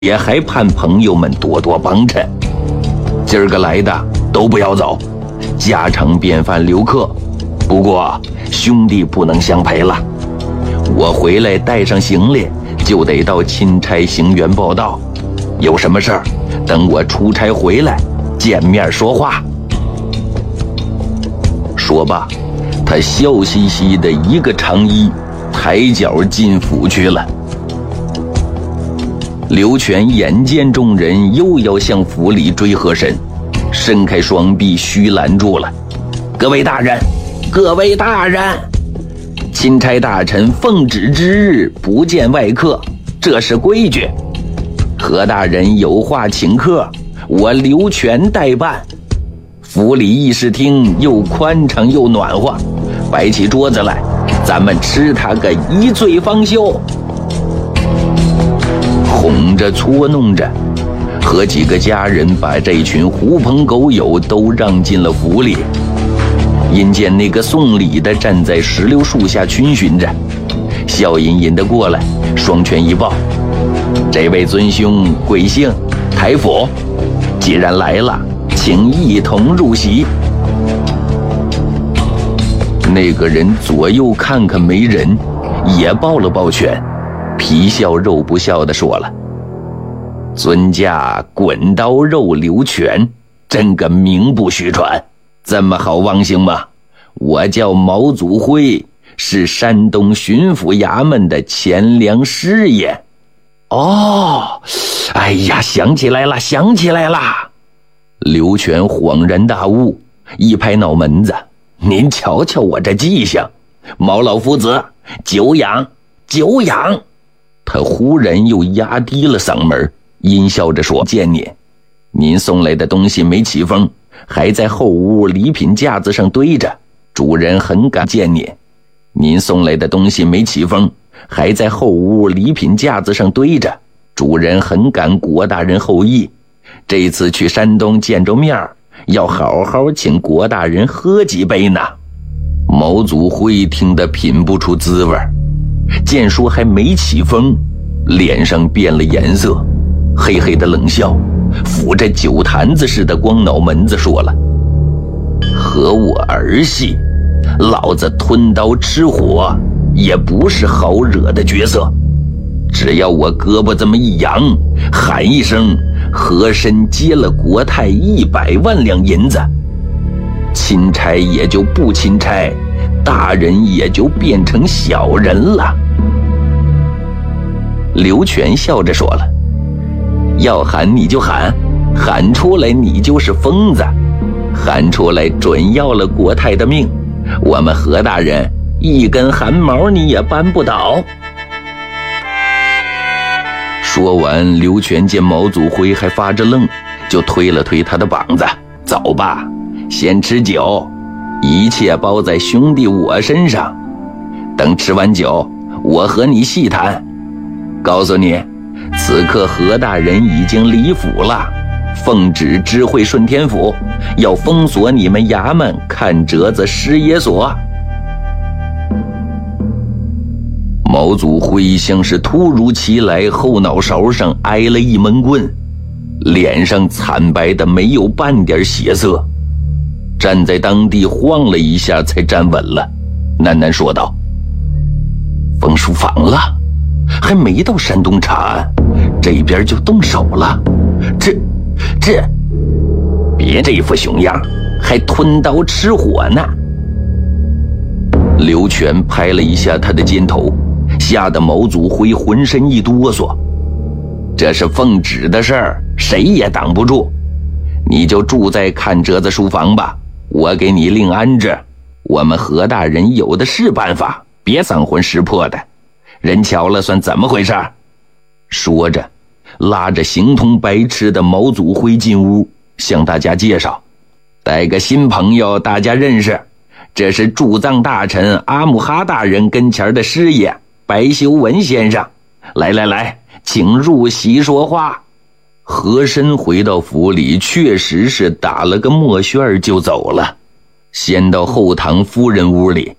也还盼朋友们多多帮衬。今儿个来的都不要走，家常便饭留客。不过兄弟不能相陪了，我回来带上行李就得到钦差行辕报道。有什么事儿，等我出差回来见面说话。说罢，他笑嘻嘻的一个长揖，抬脚进府去了。刘全眼见众人又要向府里追和珅，伸开双臂虚拦住了。各位大人，各位大人，钦差大臣奉旨之日不见外客，这是规矩。何大人有话请客，我刘全代办。府里议事厅又宽敞又暖和，摆起桌子来，咱们吃他个一醉方休。哄着搓弄着，和几个家人把这群狐朋狗友都让进了府里。因见那个送礼的站在石榴树下逡巡着，笑吟吟的过来，双拳一抱：这位尊兄贵姓台府？既然来了，请一同入席。那个人左右看看没人，也抱了抱拳，皮笑肉不笑地说了：尊驾滚刀肉刘全，真个名不虚传。这么好忘性吗？我叫毛祖辉，是山东巡抚衙门的前粮师爷。哦，哎呀，想起来了，想起来了。刘全恍然大悟，一拍脑门子：您瞧瞧我这记性，毛老夫子，久仰久仰。他忽然又压低了嗓门，阴笑着说：见您送来的东西没起封，还在后屋礼品架子上堆着，主人很感见您送来的东西没起封，还在后屋礼品架子上堆着，主人很感国大人厚意。这次去山东见着面，要好好请国大人喝几杯呢。毛祖辉听得品不出滋味，见说还没起风，脸上变了颜色，嘿嘿的冷笑，抚着酒坛子似的光脑门子说了：和我儿戏，老子吞刀吃火也不是好惹的角色。只要我胳膊这么一扬，喊一声和珅接了国泰100万两银子，钦差也就不钦差，大人也就变成小人了。刘全笑着说了：要喊你就喊，喊出来你就是疯子，喊出来准要了国泰的命，我们何大人一根汗毛你也扳不倒。说完，刘全见毛祖辉还发着愣，就推了推他的膀子：走吧，先吃酒，一切包在兄弟我身上，等吃完酒我和你细谈。告诉你，此刻何大人已经离府了，奉旨知会顺天府，要封锁你们衙门看折子师爷所。毛祖辉像是突如其来后脑勺上挨了一闷棍，脸上惨白的没有半点血色，站在当地晃了一下才站稳了，喃喃说道：封书房了，还没到山东长安，这边就动手了，这别这副熊样，还吞刀吃火呢。刘全拍了一下他的肩头，吓得毛祖辉浑身一哆嗦。这是奉旨的事儿，谁也挡不住，你就住在看折子书房吧，我给你另安置，我们何大人有的是办法，别丧魂识魄的，人瞧了算怎么回事？说着拉着形同白痴的毛祖辉进屋，向大家介绍：带个新朋友大家认识，这是驻藏大臣阿姆哈大人跟前的师爷白修文先生，来来来，请入席说话。和珅回到府里，确实是打了个墨旋就走了，先到后堂夫人屋里